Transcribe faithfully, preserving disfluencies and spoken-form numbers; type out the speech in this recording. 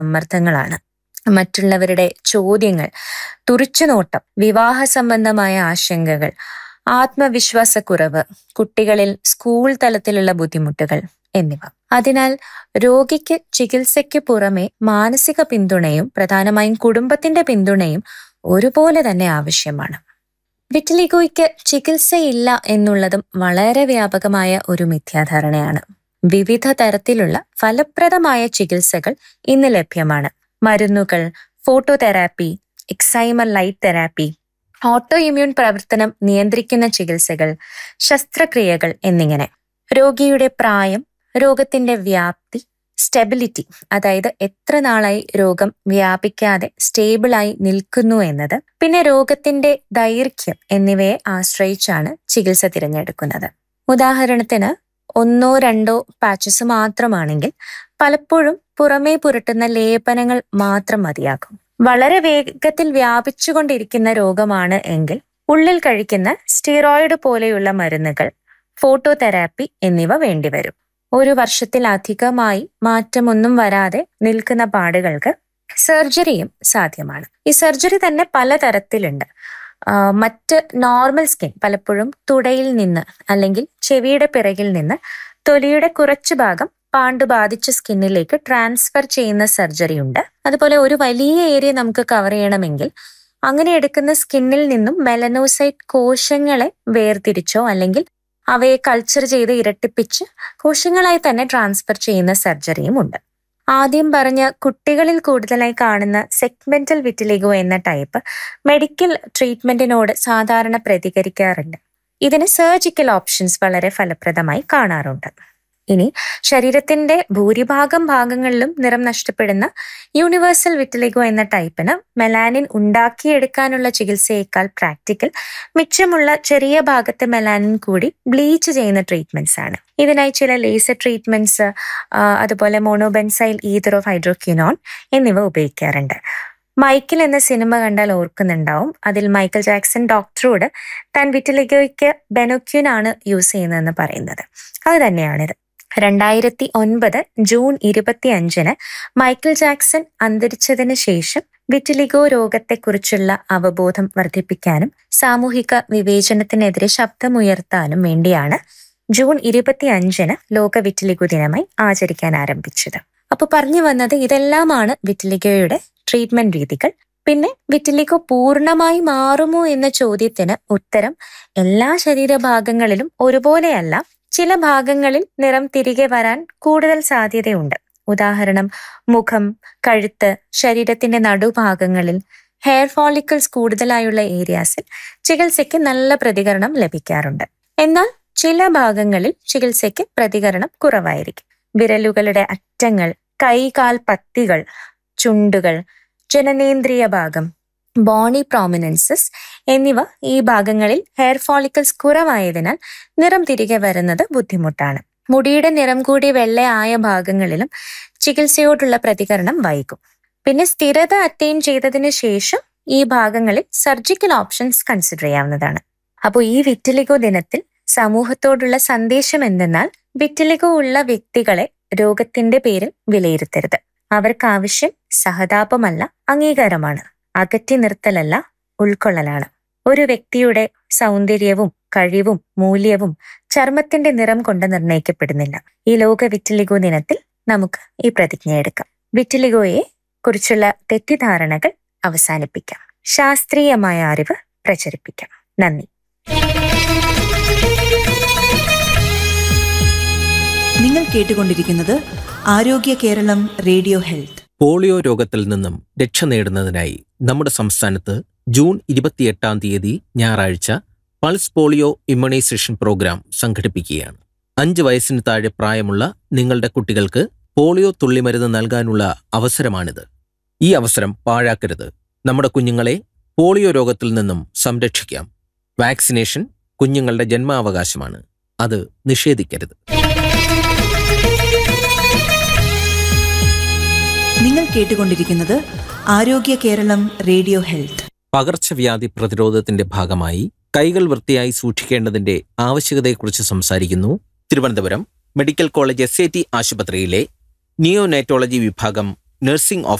സമ്മർദ്ദങ്ങളാണ്. മറ്റുള്ളവരുടെ ചോദ്യങ്ങൾ, തുറിച്ചുനോട്ടം, വിവാഹ സംബന്ധമായ ആശങ്കകൾ, ആത്മവിശ്വാസക്കുറവ്, കുട്ടികളിൽ സ്കൂൾ തലത്തിലുള്ള ബുദ്ധിമുട്ടുകൾ എന്നിവ. അതിനാൽ രോഗിക്ക് ചികിത്സയ്ക്ക് പുറമെ മാനസിക പിന്തുണയും പ്രധാനമായും കുടുംബത്തിന്റെ പിന്തുണയും ഒരുപോലെ തന്നെ ആവശ്യമാണ്. വിറ്റിലിഗോയ്ക്ക് ചികിത്സയില്ല എന്നുള്ളതും വളരെ വ്യാപകമായ ഒരു മിഥ്യാധാരണയാണ്. വിവിധ തരത്തിലുള്ള ഫലപ്രദമായ ചികിത്സകൾ ഇന്ന് ലഭ്യമാണ്. മരുന്നുകൾ, phototherapy, excimer light therapy, auto immune പ്രവർത്തനം നിയന്ത്രിക്കുന്ന ചികിത്സകൾ, ശസ്ത്രക്രിയകൾ എന്നിങ്ങനെ. രോഗിയുടെ പ്രായം, രോഗത്തിന്റെ വ്യാപ്തി, സ്റ്റെബിലിറ്റി, അതായത് എത്ര നാളായി രോഗം വ്യാപിക്കാതെ സ്റ്റേബിളായി നിൽക്കുന്നു എന്നത്, പിന്നെ രോഗത്തിന്റെ ദൈർഘ്യം എന്നിവയെ ആശ്രയിച്ചാണ് ചികിത്സ തിരഞ്ഞെടുക്കുന്നത്. ഉദാഹരണത്തിന് ഒന്നോ രണ്ടോ പാച്ചസ് മാത്രമാണെങ്കിൽ പലപ്പോഴും പുറമേ പുരട്ടുന്ന ലേപനങ്ങൾ മാത്രം മതിയാകും. വളരെ വേഗത്തിൽ വ്യാപിച്ചുകൊണ്ടിരിക്കുന്ന രോഗമാണ് എങ്കിൽ ഉള്ളിൽ കഴിക്കുന്ന സ്റ്റിറോയിഡ് പോലെയുള്ള മരുന്നുകൾ, ഫോട്ടോതെറാപ്പി എന്നിവ വേണ്ടിവരും. ഒരു വർഷത്തിലധികമായി മാറ്റമൊന്നും വരാതെ നിൽക്കുന്ന പാടുകൾക്ക് സർജറിയും സാധ്യമാണ്. ഈ സർജറി തന്നെ പലതരത്തിലുണ്ട്. മറ്റ് നോർമൽ സ്കിൻ, പലപ്പോഴും തുടയിൽ നിന്ന് അല്ലെങ്കിൽ ചെവിയുടെ പിറകിൽ നിന്ന് തൊലിയുടെ കുറച്ചു ഭാഗം പാണ്ട് ബാധിച്ച സ്കിന്നിലേക്ക് ട്രാൻസ്ഫർ ചെയ്യുന്ന സർജറി ഉണ്ട്. അതുപോലെ ഒരു വലിയ ഏരിയ നമുക്ക് കവർ ചെയ്യണമെങ്കിൽ അങ്ങനെ എടുക്കുന്ന സ്കിന്നിൽ നിന്നും മെലനോസൈറ്റ് കോശങ്ങളെ വേർതിരിച്ചോ അല്ലെങ്കിൽ അവയെ കൾച്ചർ ചെയ്ത് ഇരട്ടിപ്പിച്ച് കോശങ്ങളായി തന്നെ ട്രാൻസ്ഫർ ചെയ്യുന്ന സർജറിയും ഉണ്ട്. ആദ്യം പറഞ്ഞ കുട്ടികളിൽ കൂടുതലായി കാണുന്ന സെഗ്മെന്റൽ വിറ്റിലിഗോ എന്ന ടൈപ്പ് മെഡിക്കൽ ട്രീറ്റ്മെന്റിനോട് സാധാരണ പ്രതികരിക്കാറുണ്ട്. ഇതിന് സർജിക്കൽ ഓപ്ഷൻസ് വളരെ ഫലപ്രദമായി കാണാറുണ്ട്. ഇനി ശരീരത്തിന്റെ ഭൂരിഭാഗം ഭാഗങ്ങളിലും നിറം നഷ്ടപ്പെടുന്ന യൂണിവേഴ്സൽ വിറ്റിലിഗോ എന്ന ടൈപ്പിന് മെലാനിൻ ഉണ്ടാക്കിയെടുക്കാനുള്ള ചികിത്സയേക്കാൾ പ്രാക്ടിക്കൽ മിച്ചമുള്ള ചെറിയ ഭാഗത്തെ മെലാനിൻ കൂടി ബ്ലീച്ച് ചെയ്യുന്ന ട്രീറ്റ്മെന്റ്സ് ആണ്. ഇതിനായി ചില ലേസർ ട്രീറ്റ്മെന്റ്സ്, അതുപോലെ മോണോബെൻസൈൽ ഈതർ ഓഫ് ഹൈഡ്രോക്വിനോൺ എന്നിവ ഉപയോഗിക്കാറുണ്ട്. മൈക്കിൾ എന്ന സിനിമ കണ്ടാൽ ഓർക്കുന്നുണ്ടാവും. അതിൽ മൈക്കൽ ജാക്സൺ ഡോക്ടറോട് താൻ വിറ്റിലിഗോയ്ക്ക് ബെനോക്വിൻ ആണ് യൂസ് ചെയ്യുന്നതെന്ന് പറയുന്നത്. അത് തന്നെയാണിത്. രണ്ടായിരത്തി ഒൻപത് ജൂൺ ഇരുപത്തി അഞ്ചിന് മൈക്കിൾ ജാക്സൺ അന്തരിച്ചതിന് ശേഷം വിറ്റിലിഗോ രോഗത്തെക്കുറിച്ചുള്ള അവബോധം വർദ്ധിപ്പിക്കാനും സാമൂഹിക വിവേചനത്തിനെതിരെ ശബ്ദമുയർത്താനും വേണ്ടിയാണ് ജൂൺ ഇരുപത്തി അഞ്ചിന് ലോക വിറ്റിലിഗോ ദിനമായി ആചരിക്കാൻ ആരംഭിച്ചത്. അപ്പൊ പറഞ്ഞു വന്നത് ഇതെല്ലാമാണ് വിറ്റിലിഗോയുടെ ട്രീറ്റ്മെന്റ് രീതികൾ. പിന്നെ വിറ്റിലിഗോ പൂർണ്ണമായി മാറുമോ എന്ന ചോദ്യത്തിന് ഉത്തരം എല്ലാ ശരീരഭാഗങ്ങളിലും ഒരുപോലെയല്ല. ചില ഭാഗങ്ങളിൽ നിറം തിരികെ വരാൻ കൂടുതൽ സാധ്യതയുണ്ട്. ഉദാഹരണം മുഖം, കഴുത്ത്, ശരീരത്തിന്റെ നടുഭാഗങ്ങളിൽ ഹെയർ ഫോളിക്കിൾസ് കൂടുതലായുള്ള ഏരിയാസിൽ ചികിത്സയ്ക്ക് നല്ല പ്രതികരണം ലഭിക്കാറുണ്ട്. എന്നാൽ ചില ഭാഗങ്ങളിൽ ചികിത്സയ്ക്ക് പ്രതികരണം കുറവായിരിക്കും. വിരലുകളുടെ അറ്റങ്ങൾ, കൈകാൽ പത്തികൾ, ചുണ്ടുകൾ, ജനനേന്ദ്രിയ ഭാഗം, ബോണി പ്രോമിനൻസസ് എന്നിവ ഈ ഭാഗങ്ങളിൽ ഹെയർ ഫോളിക്കിൾസ് കുറവായതിനാൽ നിറം തിരികെ വരുന്നത് ബുദ്ധിമുട്ടാണ്. മുടിയുടെ നിറം കൂടി വെള്ളയായ ഭാഗങ്ങളിലും ചികിത്സയോടുള്ള പ്രതികരണം വൈകും. പിന്നെ സ്ഥിരത അറ്റൈൻ ചെയ്തതിന് ശേഷം ഈ ഭാഗങ്ങളിൽ സർജിക്കൽ ഓപ്ഷൻസ് കൺസിഡർ ചെയ്യാവുന്നതാണ്. അപ്പോൾ ഈ വിറ്റിലിഗോ ദിനത്തിൽ സമൂഹത്തോടുള്ള സന്ദേശം എന്തെന്നാൽ വിറ്റിലിഗോ ഉള്ള വ്യക്തികളെ രോഗത്തിന്റെ പേരിൽ വിലയിരുത്തരുത്. അവർക്കാവശ്യം സഹതാപമല്ല, അംഗീകാരമാണ്. അകറ്റി നിർത്തലല്ല, ഉൾക്കൊള്ളലാണ്. ഒരു വ്യക്തിയുടെ സൗന്ദര്യവും കഴിവും മൂല്യവും ചർമ്മത്തിന്റെ നിറം കൊണ്ട് നിർണയിക്കപ്പെടുന്നില്ല. ഈ ലോക വിറ്റിലിഗോ ദിനത്തിൽ നമുക്ക് ഈ പ്രതിജ്ഞ എടുക്കാം. വിറ്റിലിഗോയെ കുറിച്ചുള്ള തെറ്റിദ്ധാരണകൾ അവസാനിപ്പിക്കാം. ശാസ്ത്രീയമായ അറിവ് പ്രചരിപ്പിക്കാം. നന്ദി. നിങ്ങൾ കേട്ടുകൊണ്ടിരിക്കുന്നത് ആരോഗ്യ കേരളം റേഡിയോ ഹെൽത്ത്. പോളിയോ രോഗത്തിൽ നിന്നും രക്ഷ നേടുന്നതിനായി നമ്മുടെ സംസ്ഥാനത്ത് ജൂൺ ഇരുപത്തിയെട്ടാം തീയതി ഞായറാഴ്ച പൾസ് പോളിയോ ഇമ്മ്യൂണൈസേഷൻ പ്രോഗ്രാം സംഘടിപ്പിക്കുകയാണ്. അഞ്ച് വയസ്സിന് താഴെ പ്രായമുള്ള നിങ്ങളുടെ കുട്ടികൾക്ക് പോളിയോ തുള്ളിമരുന്ന് നൽകാനുള്ള അവസരമാണിത്. ഈ അവസരം പാഴാക്കരുത്. നമ്മുടെ കുഞ്ഞുങ്ങളെ പോളിയോ രോഗത്തിൽ നിന്നും സംരക്ഷിക്കാം. വാക്സിനേഷൻ കുഞ്ഞുങ്ങളുടെ ജന്മാവകാശമാണ്. അത് നിഷേധിക്കരുത്. നിങ്ങൾ കേട്ടുകൊണ്ടിരിക്കുന്നത് ആരോഗ്യ കേരളം റേഡിയോ ഹെൽത്ത്. പകർച്ചവ്യാധി പ്രതിരോധത്തിന്റെ ഭാഗമായി കൈകൾ വൃത്തിയായി സൂക്ഷിക്കേണ്ടതിന്റെ ആവശ്യകതയെക്കുറിച്ച് സംസാരിക്കുന്നു Thiruvananthapuram medical college S A T ആശുപത്രിയിലെ നിയോനൈറ്റോളജി വിഭാഗം നഴ്സിംഗ്